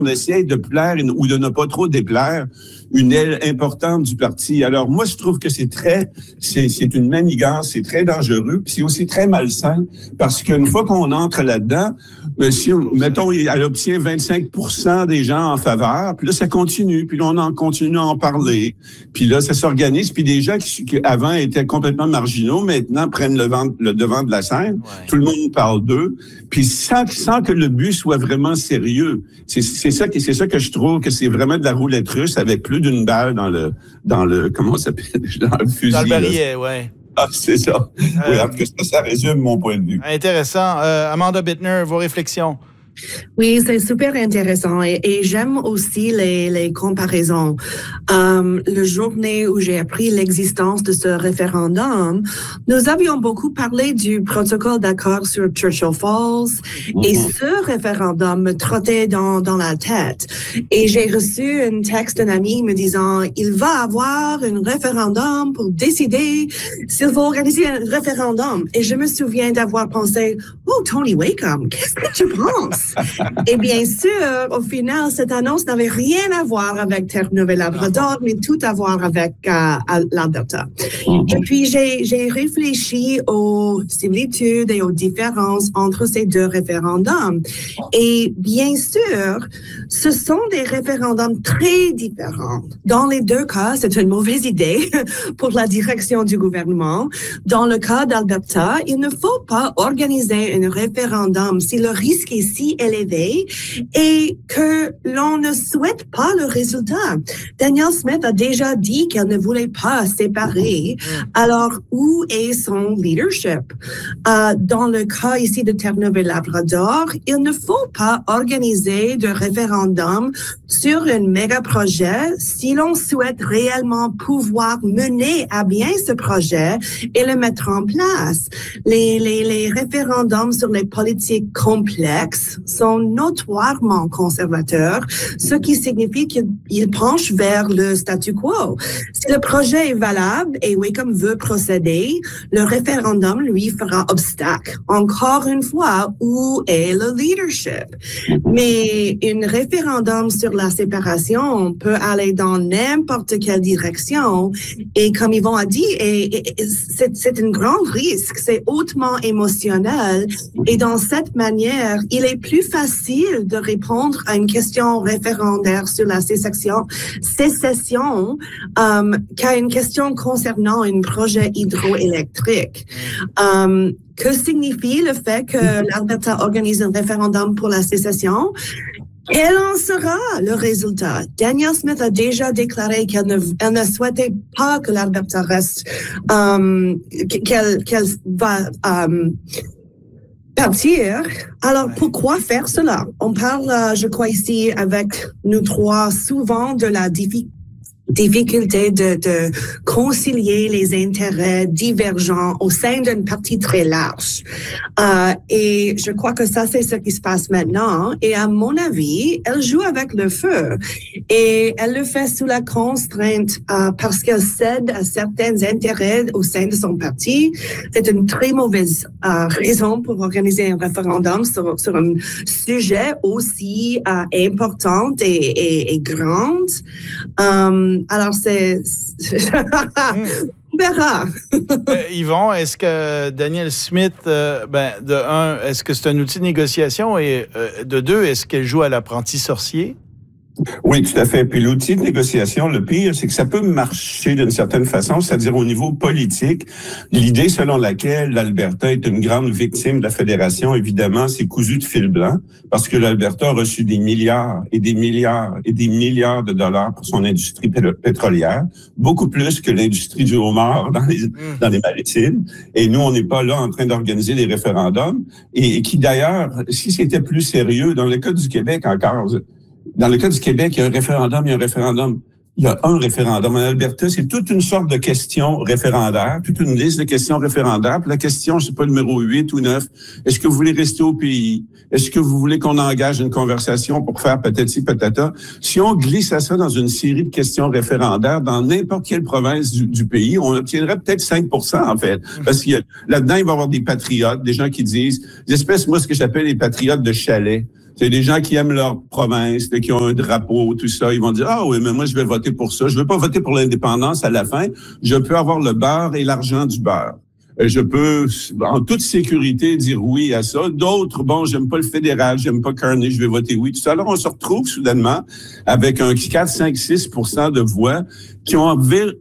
on essaie de plaire ou de ne pas trop déplaire une aile importante du parti. Alors, moi, je trouve que c'est une manigance, c'est très dangereux, puis c'est aussi très malsain, parce qu'une fois qu'on entre là-dedans, si, mettons, elle obtient 25% des gens en faveur, puis là, ça continue, puis là, on en continue à en parler, puis là, ça s'organise, puis des gens qui avant étaient complètement marginaux, maintenant prennent le devant de la scène, ouais. Tout le monde parle d'eux, puis sans que le but soit vraiment sérieux. C'est ça que je trouve que c'est vraiment de la roulette russe avec plus d'une balle dans le comment ça s'appelle, dans le fusil. Dans le barillet, oui. Ah, c'est ça. Oui, en tout cas, ça résume mon point de vue. Intéressant. Amanda Bittner, vos réflexions? Oui, c'est super intéressant et j'aime aussi les comparaisons. Le journée où j'ai appris l'existence de ce référendum, nous avions beaucoup parlé du protocole d'accord sur Churchill Falls et ce référendum me trottait dans la tête. Et j'ai reçu un texte d'un ami me disant « Il va avoir un référendum pour décider s'il faut organiser un référendum. » Et je me souviens d'avoir pensé « Oh, Tony Wakeham, qu'est-ce que tu penses? » Et bien sûr, au final, cette annonce n'avait rien à voir avec Terre-Neuve-Labrador, mais tout à voir avec l'Alberta. Et puis, j'ai réfléchi aux similitudes et aux différences entre ces deux référendums. Et bien sûr, ce sont des référendums très différents. Dans les deux cas, c'est une mauvaise idée pour la direction du gouvernement. Dans le cas d'Alberta, il ne faut pas organiser un référendum si le risque est si élevé et que l'on ne souhaite pas le résultat. Danielle Smith a déjà dit qu'elle ne voulait pas séparer. Alors, où est son leadership? Dans le cas ici de Terre-Neuve et Labrador, il ne faut pas organiser de référendum sur un méga projet si l'on souhaite réellement pouvoir mener à bien ce projet et le mettre en place. Les référendums sur les politiques complexes sont notoirement conservateurs, ce qui signifie qu'ils penchent vers le statu quo. Si le projet est valable et Wakeham veut procéder, le référendum lui fera obstacle. Encore une fois, où est le leadership? Mais un référendum sur la séparation peut aller dans n'importe quelle direction et comme Yvon a dit, c'est un grand risque, c'est hautement émotionnel et dans cette manière, il est plus facile de répondre à une question référendaire sur la sécession qu'à une question concernant un projet hydroélectrique. Que signifie le fait que l'Alberta organise un référendum pour la sécession? Quel en sera le résultat? Danielle Smith a déjà déclaré qu'elle ne souhaitait pas que l'Alberta reste, qu'elle va partir. Alors, pourquoi faire cela? On parle, je crois ici, avec nous trois, souvent de la difficulté de concilier les intérêts divergents au sein d'une partie très large. Et je crois que ça, c'est ce qui se passe maintenant. Et à mon avis, elle joue avec le feu. Et elle le fait sous la contrainte parce qu'elle cède à certains intérêts au sein de son parti. C'est une très mauvaise raison pour organiser un référendum sur un sujet aussi important et grand. Alors, on verra. Yvon, est-ce que Danielle Smith, de un, est-ce que c'est un outil de négociation et de deux, est-ce qu'elle joue à l'apprenti sorcier? Oui, tout à fait. Puis l'outil de négociation, le pire, c'est que ça peut marcher d'une certaine façon, c'est-à-dire au niveau politique. L'idée selon laquelle l'Alberta est une grande victime de la fédération, évidemment, c'est cousu de fil blanc, parce que l'Alberta a reçu des milliards et des milliards et des milliards de dollars pour son industrie pétrolière, beaucoup plus que l'industrie du homard dans les maritimes. Et nous, on n'est pas là en train d'organiser des référendums. Et qui d'ailleurs, si c'était plus sérieux, dans le cas du Québec encore, dans le cas du Québec, il y a un référendum, il y a un référendum. Il y a un référendum. En Alberta, c'est toute une sorte de questions référendaires, toute une liste de questions référendaires. Puis la question, je sais pas, numéro 8 ou 9, est-ce que vous voulez rester au pays? Est-ce que vous voulez qu'on engage une conversation pour faire patati patata? Si on glisse à ça dans une série de questions référendaires dans n'importe quelle province du pays, on obtiendrait peut-être 5% en fait. Parce que là-dedans, il va y avoir des patriotes, des gens qui disent, des espèces, moi, ce que j'appelle les patriotes de chalet. C'est des gens qui aiment leur province, qui ont un drapeau, tout ça. Ils vont dire, ah oui, mais moi, je vais voter pour ça. Je veux pas voter pour l'indépendance à la fin. Je peux avoir le beurre et l'argent du beurre. Je peux, en toute sécurité, dire oui à ça. D'autres, bon, j'aime pas le fédéral, j'aime pas Carney, je vais voter oui. Tout ça. Alors, on se retrouve soudainement avec un 4, 5, 6% de voix qui ont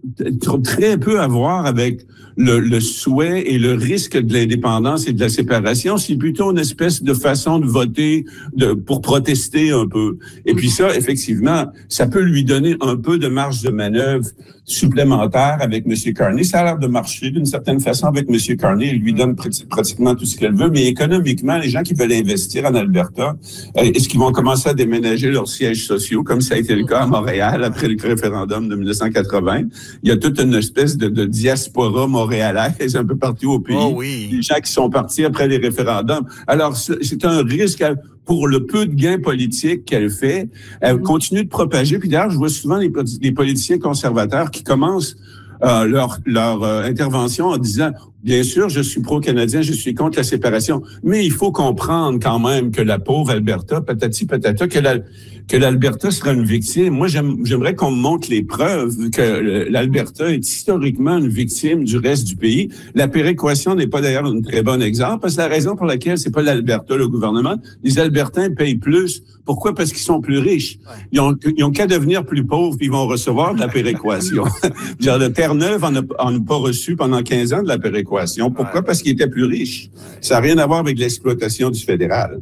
très peu à voir avec le souhait et le risque de l'indépendance et de la séparation. C'est plutôt une espèce de façon de voter pour protester un peu. Et puis ça, effectivement, ça peut lui donner un peu de marge de manœuvre supplémentaire avec M. Carney. Ça a l'air de marcher d'une certaine façon avec M. Carney. Il lui donne pratiquement tout ce qu'elle veut. Mais économiquement, les gens qui veulent investir en Alberta, est-ce qu'ils vont commencer à déménager leurs sièges sociaux, comme ça a été le cas à Montréal après le référendum de 1980? Il y a toute une espèce de diaspora montréalaise un peu partout au pays. Oh oui. Les gens qui sont partis après les référendums. Alors, c'est un risque pour le peu de gains politiques qu'elle fait. Elle continue de propager. Puis d'ailleurs, je vois souvent les politiciens conservateurs qui commencent leur intervention en disant, bien sûr, je suis pro-canadien, je suis contre la séparation, mais il faut comprendre quand même que la pauvre Alberta, patati patata, que l'Alberta sera une victime. Moi, j'aimerais qu'on me montre les preuves que l'Alberta est historiquement une victime du reste du pays. La péréquation n'est pas d'ailleurs un très bon exemple, parce que la raison pour laquelle c'est pas l'Alberta, le gouvernement, les Albertains payent plus. Pourquoi? Parce qu'ils sont plus riches. Ils ont qu'à devenir plus pauvres, puis ils vont recevoir de la péréquation. Genre, le Terre-Neuve en a pas reçu pendant 15 ans de la péréquation. Pourquoi? Parce qu'ils étaient plus riches. Ça n'a rien à voir avec l'exploitation du fédéral.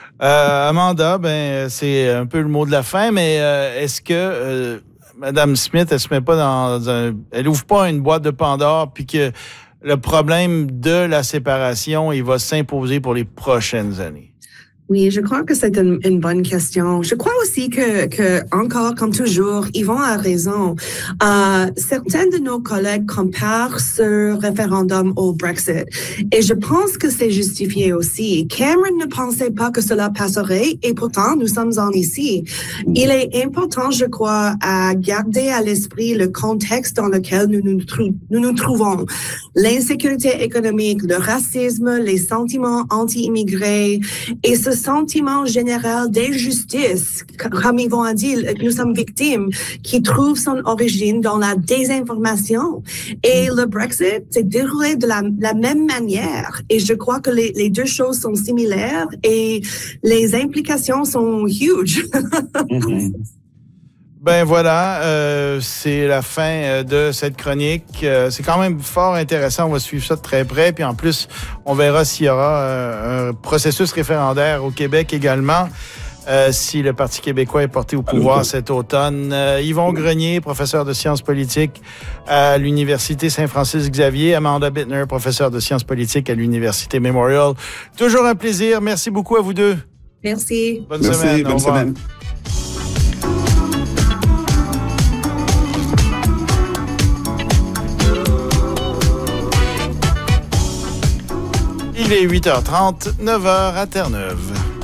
Amanda, c'est un peu le mot de la fin, mais est-ce que Mme Smith, elle se met pas elle ouvre pas une boîte de Pandore, puis que le problème de la séparation, il va s'imposer pour les prochaines années? Oui, je crois que c'est une bonne question. Je crois aussi que encore, comme toujours, Yvon a raison. Certains de nos collègues comparent ce référendum au Brexit. Et je pense que c'est justifié aussi. Cameron ne pensait pas que cela passerait et pourtant, nous sommes en ici. Il est important, je crois, à garder à l'esprit le contexte dans lequel nous nous trouvons. L'insécurité économique, le racisme, les sentiments anti-immigrés et ce sentiment général d'injustice, comme Yvon a dit, nous sommes victimes, qui trouve son origine dans la désinformation. Et le Brexit s'est déroulé de la même manière. Et je crois que les deux choses sont similaires et les implications sont huge. Ben voilà, c'est la fin de cette chronique. C'est quand même fort intéressant. On va suivre ça de très près. Puis en plus, on verra s'il y aura un processus référendaire au Québec également, si le Parti québécois est porté au pouvoir cet automne. Yvon Grenier, professeur de sciences politiques à l'Université Saint-Francis-Xavier. Amanda Bittner, professeure de sciences politiques à l'Université Memorial. Toujours un plaisir. Merci beaucoup à vous deux. Merci. Bonne semaine. Bonne semaine. Il est 8h30, 9h à Terre-Neuve.